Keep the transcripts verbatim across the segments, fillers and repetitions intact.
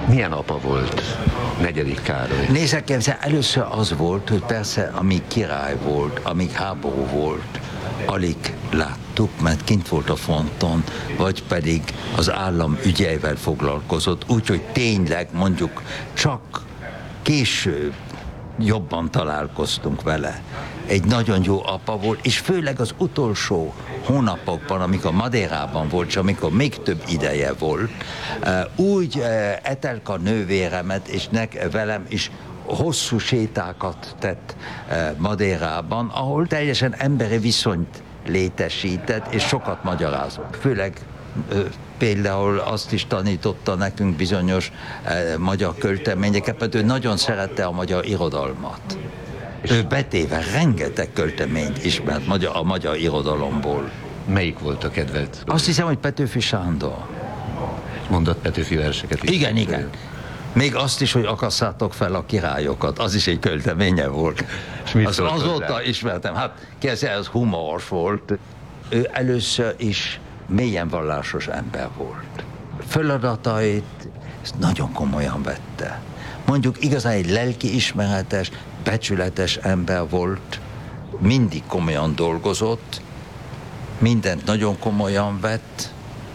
Milyen apa volt negyedik Károly? Nézzek, először az volt, hogy persze, amíg király volt, amíg háború volt, alig láttuk, mert kint volt a fronton, vagy pedig az állam ügyeivel foglalkozott, úgyhogy tényleg mondjuk csak később jobban találkoztunk vele. Egy nagyon jó apa volt, és főleg az utolsó hónapokban, amikor Madeirában volt, és amikor még több ideje volt, úgy Etelka nővéremet, és nek, velem is hosszú sétákat tett Madeirában, ahol teljesen emberi viszonyt létesített, és sokat magyarázott. Főleg például azt is tanította nekünk bizonyos magyar költeményeket, mert ő nagyon szerette a magyar irodalmat. Ő betéve rengeteg költeményt ismert magyar, a magyar irodalomból. Melyik volt a kedvenc? Azt hiszem, hogy Petőfi Sándor. Mondott Petőfi verseket is. Igen, igen. Még azt is, hogy akasszátok fel a királyokat, az is egy költeménye volt. Az azóta ismertem, hát kezdve ez humoros volt. Ő először is mélyen vallásos ember volt. Feladatait nagyon komolyan vette. Mondjuk igazán egy lelkiismeretes, becsületes ember volt, mindig komolyan dolgozott, mindent nagyon komolyan vett,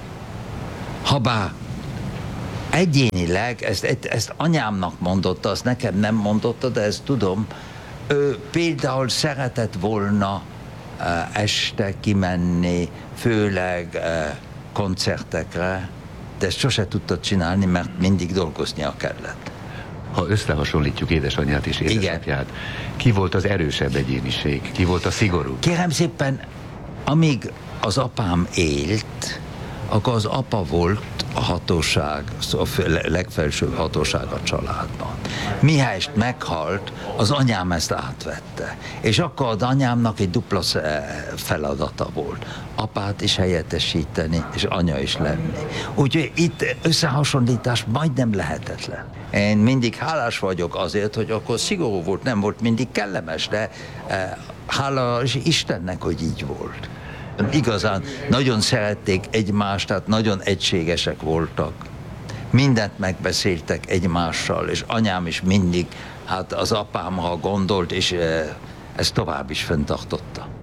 habár egyénileg, ezt, ezt anyámnak mondotta, azt nekem nem mondotta, de ezt tudom, ő például szeretett volna uh, este kimenni, főleg uh, koncertekre, de ezt sose tudta csinálni, mert mindig dolgoznia kellett. Ha összehasonlítjuk édesanyját és édesapját, ki volt az erősebb egyéniség? Ki volt a szigorú? Kérem szépen, amíg az apám élt, akkor az apa volt a hatóság, a legfelsőbb hatóság a családban. Mihályst meghalt, az anyám ezt átvette. És akkor az anyámnak egy dupla feladata volt. Apát is helyettesíteni, és anya is lenni. Úgyhogy itt összehasonlítás majdnem lehetetlen. Én mindig hálás vagyok azért, hogy akkor szigorú volt, nem volt mindig kellemes, de hála Istennek, hogy így volt. Igazán nagyon szerették egymást, tehát nagyon egységesek voltak. Mindent megbeszéltek egymással, és anyám is mindig, hát az apámra gondolt, és ezt tovább is fenntartotta.